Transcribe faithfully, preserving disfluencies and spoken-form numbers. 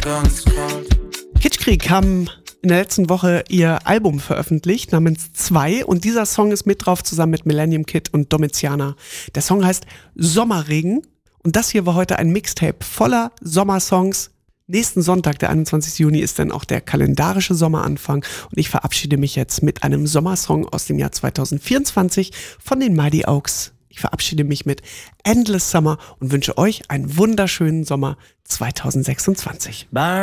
Kitschkrieg haben in der letzten Woche ihr Album veröffentlicht namens zwei und dieser Song ist mit drauf zusammen mit Millennium Kid und Domiziana. Der Song heißt Sommerregen und das hier war heute ein Mixtape voller Sommersongs. Nächsten Sonntag, der einundzwanzigsten Juni, ist dann auch der kalendarische Sommeranfang und ich verabschiede mich jetzt mit einem Sommersong aus dem Jahr zweitausendvierundzwanzig von den Mighty Oaks. Ich verabschiede mich mit Endless Summer und wünsche euch einen wunderschönen Sommer zweitausendsechsundzwanzig. Bye.